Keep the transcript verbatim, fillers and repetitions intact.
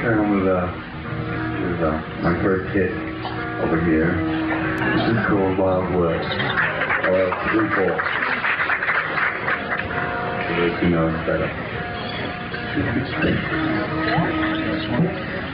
carry on with, uh, with uh, my first hit over here. This is called Wild World, or three four. For those who know it better.